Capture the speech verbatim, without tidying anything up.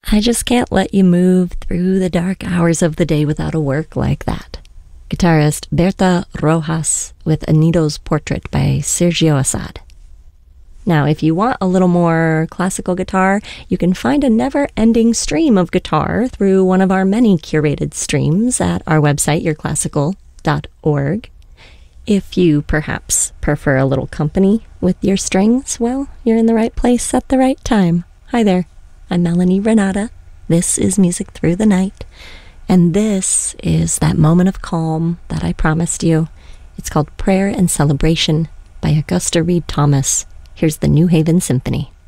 I just can't let you move through the dark hours of the day without a work like that. Guitarist Berta Rojas with Anido's Portrait by Sergio Assad. Now, if you want a little more classical guitar, you can find a never-ending stream of guitar through one of our many curated streams at our website, your classical dot org. If you perhaps prefer a little company with your strings, well, you're in the right place at the right time. Hi there. I'm Melanie Renata. This is Music Through the Night, and this is that moment of calm that I promised you. It's called Prayer and Celebration by Augusta Reed Thomas. Here's the New Haven Symphony.